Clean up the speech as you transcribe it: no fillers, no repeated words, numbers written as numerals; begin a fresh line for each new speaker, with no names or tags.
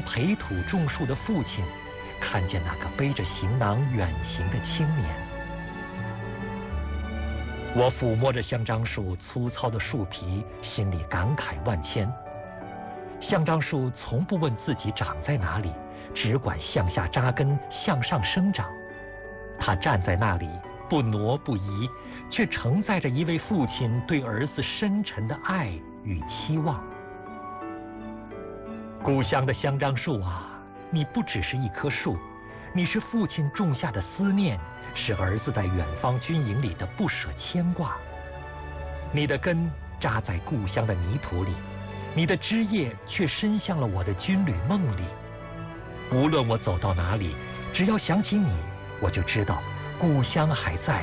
培土种树的父亲，看见那个背着行囊远行的青年。我抚摸着香樟树粗糙的树皮，心里感慨万千。香樟树从不问自己长在哪里，只管向下扎根，向上生长。它站在那里，不挪不移，却承载着一位父亲对儿子深沉的爱与期望。故乡的香樟树啊，你不只是一棵树，你是父亲种下的思念，是儿子在远方军营里的不舍牵挂。你的根扎在故乡的泥土里，你的枝叶却伸向了我的军旅梦里。无论我走到哪里，只要想起你，我就知道故乡还在，